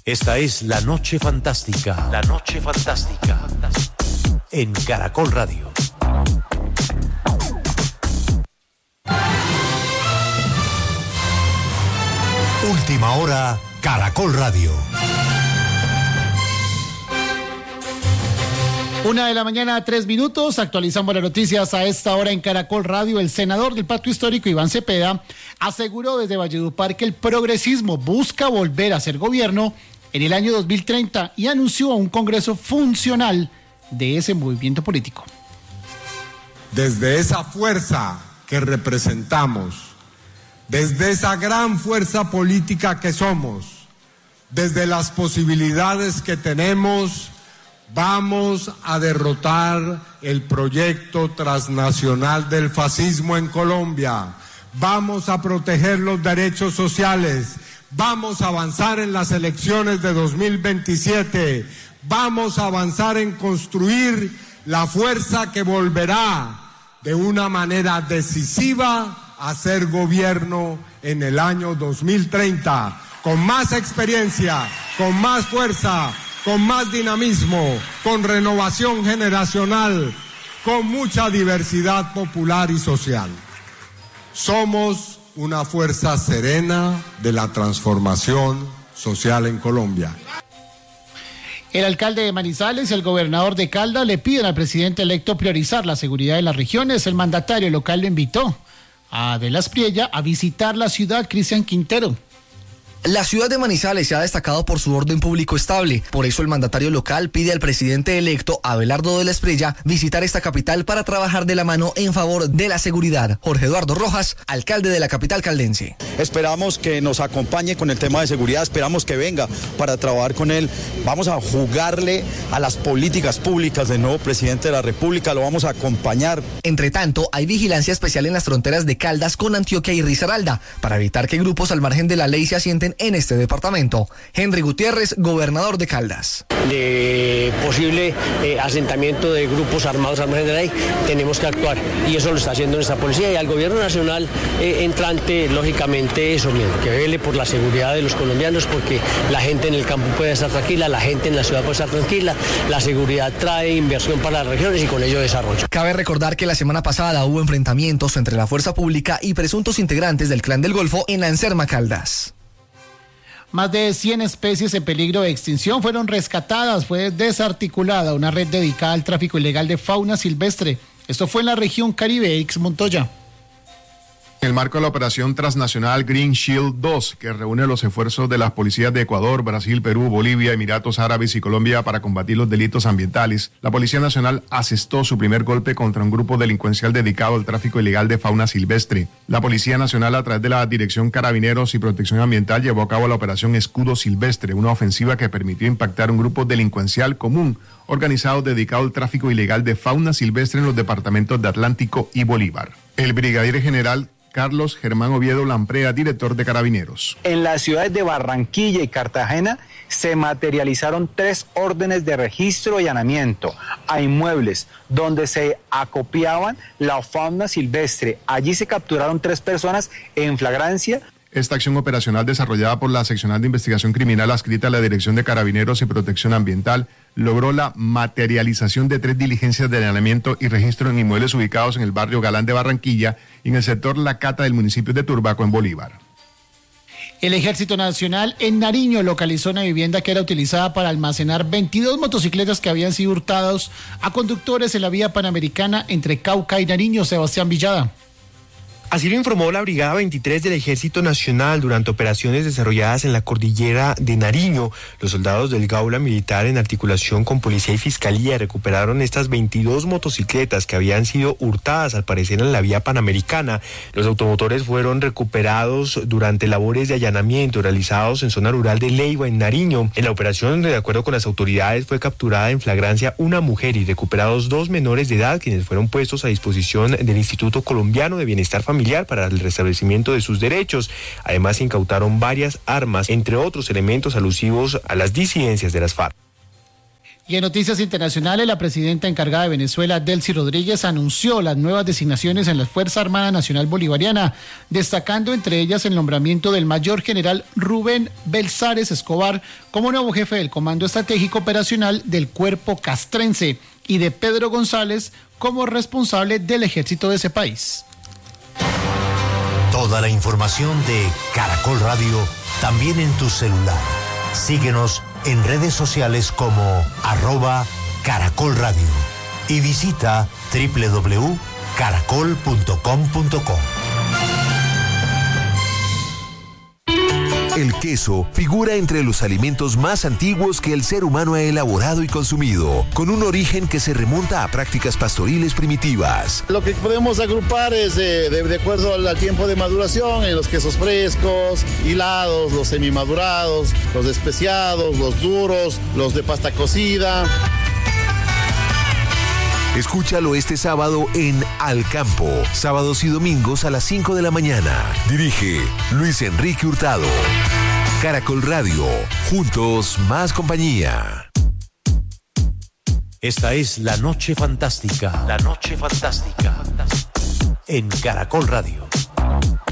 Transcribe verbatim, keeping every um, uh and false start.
Esta es La Noche Fantástica. La Noche Fantástica. En Caracol Radio. Última hora, Caracol Radio. Una de la mañana, tres minutos, actualizamos las noticias a esta hora en Caracol Radio. El senador del Pacto Histórico, Iván Cepeda, aseguró desde Valledupar que el progresismo busca volver a ser gobierno en el año dos mil treinta y anunció un congreso funcional de ese movimiento político. Desde esa fuerza que representamos, desde esa gran fuerza política que somos, desde las posibilidades que tenemos, vamos a derrotar el proyecto transnacional del fascismo en Colombia. Vamos a proteger los derechos sociales. Vamos a avanzar en las elecciones de dos mil veintisiete. Vamos a avanzar en construir la fuerza que volverá de una manera decisiva a ser gobierno en el año dos mil treinta. Con más experiencia, con más fuerza, con más dinamismo, con renovación generacional, con mucha diversidad popular y social. Somos una fuerza serena de la transformación social en Colombia. El alcalde de Manizales y el gobernador de Caldas le piden al presidente electo priorizar la seguridad de las regiones. El mandatario local lo invitó a De la Espriella a visitar la ciudad. Cristian Quintero. La ciudad de Manizales se ha destacado por su orden público estable. Por eso el mandatario local pide al presidente electo, Abelardo de la Espriella, visitar esta capital para trabajar de la mano en favor de la seguridad. Jorge Eduardo Rojas, alcalde de la capital caldense. Esperamos que nos acompañe con el tema de seguridad, esperamos que venga para trabajar con él. Vamos a jugarle a las políticas públicas del nuevo presidente de la República, lo vamos a acompañar. Entre tanto, hay vigilancia especial en las fronteras de Caldas con Antioquia y Risaralda para evitar que grupos al margen de la ley se asienten en este departamento. Henry Gutiérrez, gobernador de Caldas. De posible eh, asentamiento de grupos armados al margen de la ley, tenemos que actuar y eso lo está haciendo nuestra policía y al gobierno nacional eh, entrante, lógicamente eso mismo, que vele por la seguridad de los colombianos porque la gente en el campo puede estar tranquila, la gente en la ciudad puede estar tranquila, la seguridad trae inversión para las regiones y con ello desarrollo. Cabe recordar que la semana pasada hubo enfrentamientos entre la fuerza pública y presuntos integrantes del Clan del Golfo en Anserma, Caldas. Más de cien especies en peligro de extinción fueron rescatadas. Fue desarticulada una red dedicada al tráfico ilegal de fauna silvestre. Esto fue en la región Caribe. X Montoya. En el marco de la operación transnacional Green Shield dos, que reúne los esfuerzos de las policías de Ecuador, Brasil, Perú, Bolivia, Emiratos Árabes y Colombia para combatir los delitos ambientales, la Policía Nacional asestó su primer golpe contra un grupo delincuencial dedicado al tráfico ilegal de fauna silvestre. La Policía Nacional, a través de la Dirección Carabineros y Protección Ambiental, llevó a cabo la operación Escudo Silvestre, una ofensiva que permitió impactar un grupo delincuencial común organizado dedicado al tráfico ilegal de fauna silvestre en los departamentos de Atlántico y Bolívar. El brigadier general Carlos Germán Oviedo Lamprea, director de Carabineros. En las ciudades de Barranquilla y Cartagena se materializaron tres órdenes de registro y allanamiento a inmuebles donde se acopiaban la fauna silvestre. Allí se capturaron tres personas en flagrancia. Esta acción operacional desarrollada por la Seccional de Investigación Criminal adscrita a la Dirección de Carabineros y Protección Ambiental logró la materialización de tres diligencias de allanamiento y registro en inmuebles ubicados en el barrio Galán de Barranquilla y en el sector La Cata del municipio de Turbaco, en Bolívar. El Ejército Nacional en Nariño localizó una vivienda que era utilizada para almacenar veintidós motocicletas que habían sido hurtados a conductores en la vía panamericana entre Cauca y Nariño. Sebastián Villada. Así lo informó la Brigada veintitrés del Ejército Nacional durante operaciones desarrolladas en la cordillera de Nariño. Los soldados del Gaula Militar, en articulación con Policía y Fiscalía, recuperaron estas veintidós motocicletas que habían sido hurtadas al parecer en la vía panamericana. Los automotores fueron recuperados durante labores de allanamiento realizados en zona rural de Leiva, en Nariño. En la operación, de acuerdo con las autoridades, fue capturada en flagrancia una mujer y recuperados dos menores de edad, quienes fueron puestos a disposición del Instituto Colombiano de Bienestar Familiar para el restablecimiento de sus derechos. Además, se incautaron varias armas, entre otros elementos alusivos a las disidencias de las FARC. Y en noticias internacionales, la presidenta encargada de Venezuela, Delcy Rodríguez, anunció las nuevas designaciones en la Fuerza Armada Nacional Bolivariana, destacando entre ellas el nombramiento del mayor general Rubén Belzares Escobar como nuevo jefe del Comando Estratégico Operacional del Cuerpo Castrense y de Pedro González como responsable del ejército de ese país. Toda la información de Caracol Radio también en tu celular. Síguenos en redes sociales como arroba Caracol Radio y visita doble u doble u doble u punto caracol punto com punto co. El queso figura entre los alimentos más antiguos que el ser humano ha elaborado y consumido, con un origen que se remonta a prácticas pastoriles primitivas. Lo que podemos agrupar es eh, de, de acuerdo al, al tiempo de maduración en los quesos frescos, hilados, los semimadurados, los especiados, los duros, los de pasta cocida. Escúchalo este sábado en Al Campo, sábados y domingos a las cinco de la mañana. Dirige Luis Enrique Hurtado. Caracol Radio, juntos más compañía. Esta es La Noche Fantástica. La Noche Fantástica. En Caracol Radio.